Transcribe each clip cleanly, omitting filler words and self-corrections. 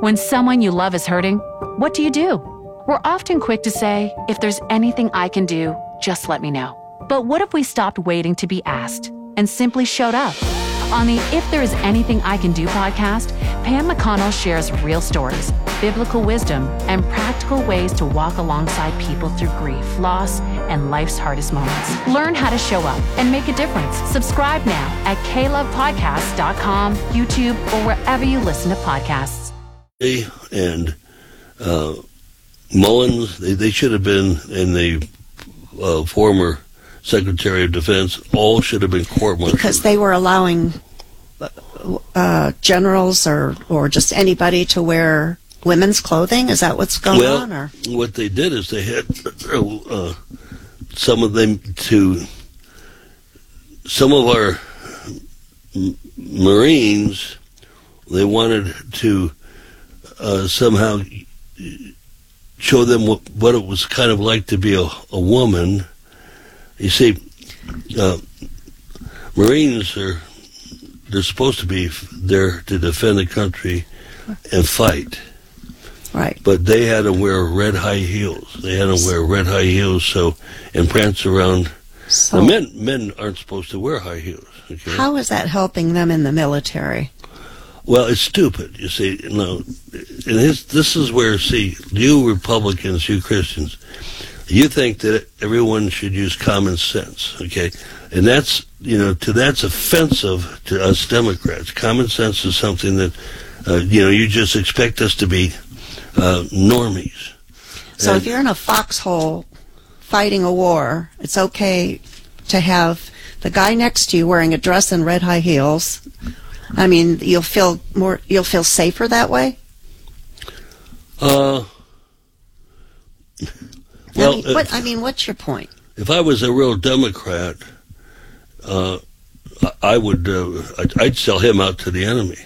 When someone you love is hurting, what do? We're often quick to say, if there's anything I can do, just let me know. But what if we stopped waiting to be asked and simply showed up? On the If There Is Anything I Can Do podcast, Pam McConnell shares real stories, biblical wisdom, and practical ways to walk alongside people through grief, loss, and life's hardest moments. Learn how to show up and make a difference. Subscribe now at klovepodcasts.com, YouTube, or wherever you listen to podcasts. And Mullins, they should have been, in the former Secretary of Defense, all should have been court-martialed. Because they were allowing generals or just anybody to wear women's clothing? Is that what's going on? Or what they did is they had some of our Marines, they wanted to somehow show them what it was kind of like to be a woman. You see, Marines they're supposed to be there to defend the country and fight. Right. But they had to wear red high heels. And prance around. So men aren't supposed to wear high heels. Okay? How is that helping them in the military? Well, it's stupid, you see. No, and this is where, you Republicans, you Christians, you think that everyone should use common sense, okay? And that's offensive to us Democrats. Common sense is something that, you just expect us to be normies. So if you're in a foxhole fighting a war, it's okay to have the guy next to you wearing a dress and red high heels. I mean, you'll feel safer that way? Well, what's your point? If I was a real Democrat, I would. I'd sell him out to the enemy.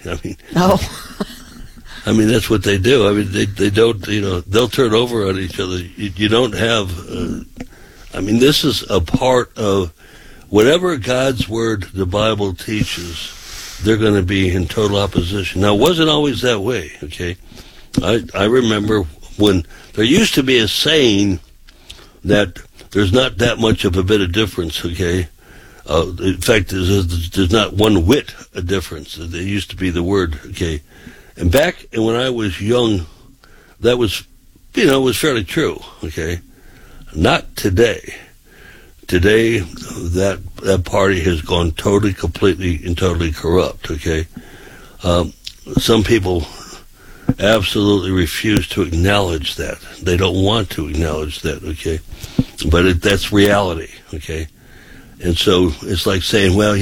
I mean, that's what they do. I mean, they don't. They'll turn over on each other. You don't have. This is a part of whatever God's word, the Bible teaches. They're going to be in total opposition. Now, it wasn't always that way. Okay, I remember when there used to be a saying that there's not that much of a bit of difference, okay? In fact, there's not one whit a difference. There used to be the word, okay? And back when I was young, that was, was fairly true, okay? Not today. Today, that party has gone completely and totally corrupt, okay? Some people absolutely refuse to acknowledge that. They don't want to acknowledge that, okay? But that's reality, okay? And so it's like saying, well,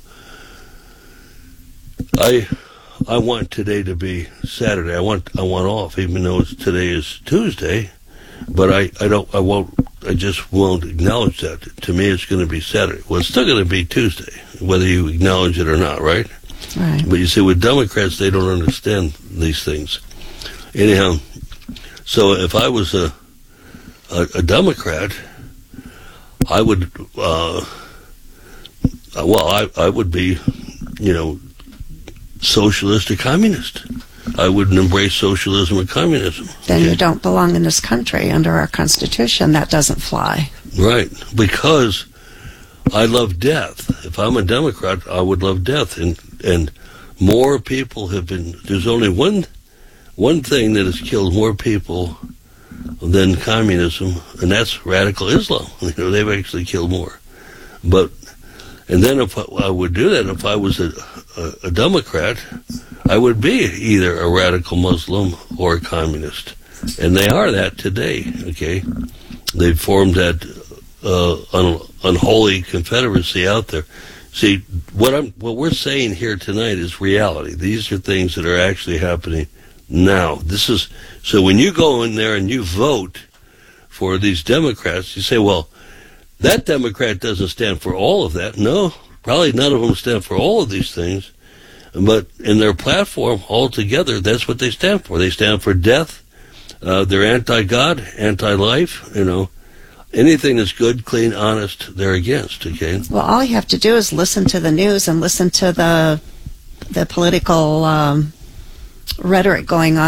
I want today to be Saturday. I want off, even though today is Tuesday. But I just won't acknowledge that. To me, it's going to be Saturday. Well, it's still going to be Tuesday, whether you acknowledge it or not, right? Right. But you see, with Democrats, they don't understand these things. Anyhow, so if I was a Democrat, I would, I would be, socialist or communist. I wouldn't embrace socialism or communism. Then you don't belong in this country. Under our Constitution, that doesn't fly. Right, because I love death. If I'm a Democrat, I would love death. And more people have been, there's only one thing that has killed more people than communism, and that's radical Islam. They've actually killed more. And then if I would do that, if I was a Democrat, I would be either a radical Muslim or a communist. And they are that today, okay? They've formed that unholy confederacy out there. See, what we're saying here tonight is reality. These are things that are actually happening now. So when you go in there and you vote for these Democrats, you say, well, that Democrat doesn't stand for all of that. No, probably none of them stand for all of these things. But in their platform altogether, that's what they stand for. They stand for death. They're anti-God, anti-life, Anything that's good, clean, honest, they're against, okay? Well, all you have to do is listen to the news and listen to the political rhetoric going on